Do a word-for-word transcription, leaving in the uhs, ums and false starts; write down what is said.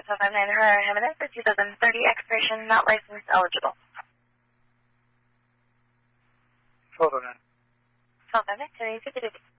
twelve five nine, her Jimenez for two thousand thirty, expiration not license eligible. twelve oh nine. twelve five nine, fifty-fifty.